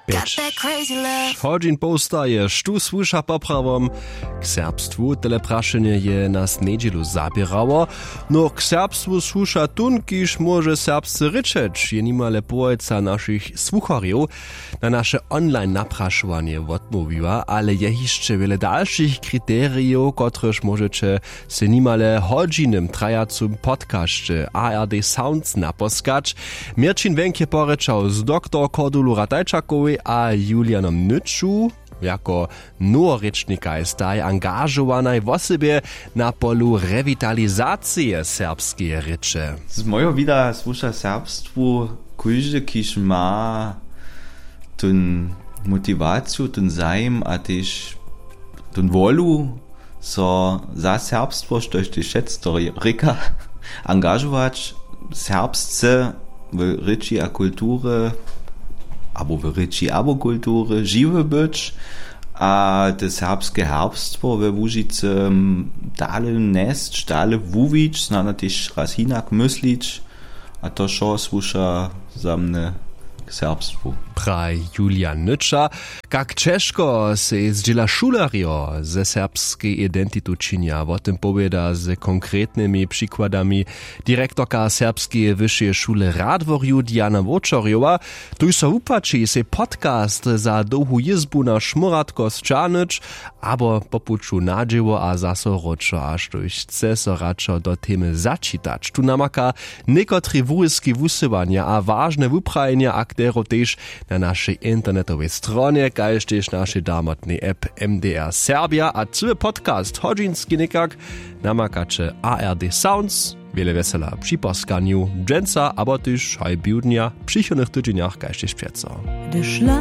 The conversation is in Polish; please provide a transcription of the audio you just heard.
być. Hodźin postaje, sztu słysza poprawom. K serbstwu tyle praszenie je nas niedzielu zabierało, no k serbstwu słysza tun, kiż może serbscy ryczeć, je nimale połeca naszych słuchariów na nasze online napraszowanie odmówiła, ale je jeszcze wiele dalszych kryteriów, któreż możecie se nimale hodźinym trajacum podcaście ARD Sounds naposkać. Mirčin Wenke porečał z dr Cordulu Ratajčakowej a Julianom Nyču, jako noworečnika jest taj angażowanej w osobie na polu rewitalizacji serbskiej rycze. Z mojego vida słucha serbstwu każdy, kiż ma tun motywację, tun zajem, a też tun wolu, so za serbstwo, štož ty šestoryka, angażować serbsce w ryczy a kulturze, albo w ryczy albo kulturze żywe być, a te serbskie herbstwo we Łużyce dalej nest, dalej wuwić, znana też raz inak myślić, a to šo słucha za mnie k serbstwu. Praj Julian Nyča, jak ciężko se zdziela szulario ze serbskiej identitu czynia. O tym powiada z konkretnymi przykładami dyrektorka serbskiej wyższej szule Radworju Diana Wočorjowa. Tu so upači se podcast za dłuhą jizbu na Šmoratko zczanyć, abo popuczu nadziewo a zaso roczo, aż tu chce so raczo do temy začitać. Tu namaka niekotry wujski wusywania a ważne wuprajenia akterów też na naszej internetowej stronie, kajż też naszej damotnej app MDR Serbia, a cały podcast hodźinski nikak namakacze ARD Sounds. Wiele wesela przy poskaniu, dżęca, abo też haj biudnia, przychodnych tydzieniach kajż też przeco.